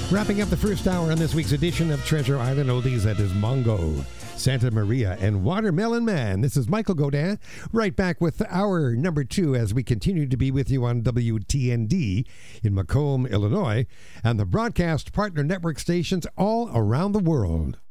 Wrapping up the first hour on this week's edition of Treasure Island Oldies, that is Mongo, Santa Maria, and Watermelon Man. This is Michael Godin, right back with hour number 2 as we continue to be with you on WTND in Macomb, Illinois, and the broadcast partner network stations all around the world.